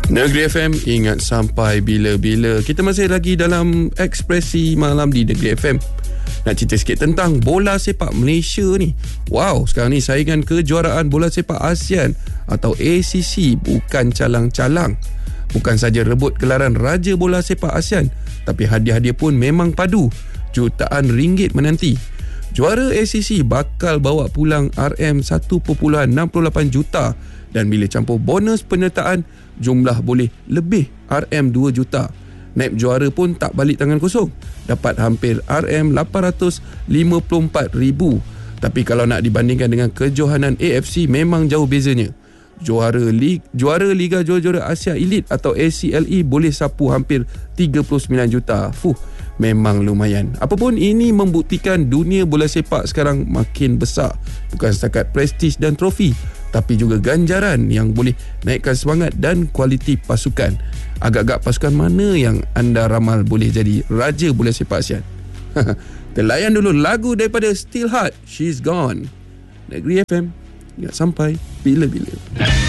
Negeri FM, ingat sampai bila-bila. Kita masih lagi dalam ekspresi malam di Negeri FM. Nak cerita sikit tentang bola sepak Malaysia ni. Wow, sekarang ni saingan kejuaraan bola sepak ASEAN atau ACC bukan calang-calang. Bukan saja rebut gelaran Raja Bola Sepak ASEAN, tapi hadiah-hadiah pun memang padu. Jutaan ringgit menanti. Juara ACC bakal bawa pulang RM1.68 juta dan bila campur bonus penyertaan, jumlah boleh lebih RM2 juta. Naib juara pun tak balik tangan kosong, dapat hampir RM854,000. Tapi kalau nak dibandingkan dengan kejohanan AFC, memang jauh bezanya. Juara Liga Juara-Juara Asia Elite atau ACLE boleh sapu hampir 39 juta. Memang lumayan. Apapun ini membuktikan dunia bola sepak sekarang makin besar. Bukan setakat prestis dan trofi, tapi juga ganjaran yang boleh naikkan semangat dan kualiti pasukan. Agak-agak pasukan mana yang anda ramal boleh jadi Raja Bola Sepak ASEAN? Kita layan dulu lagu daripada Still Heart, She's Gone. Negeri FM, ingat sampai bila-bila.